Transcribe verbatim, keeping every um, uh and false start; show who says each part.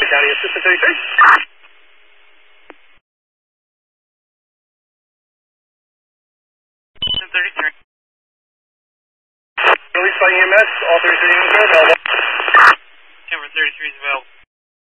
Speaker 1: County, Assistant thirty-three.
Speaker 2: Assistant thirty-three.
Speaker 1: Release by E M S, all thirty-three units available.
Speaker 2: Camera thirty-three is available.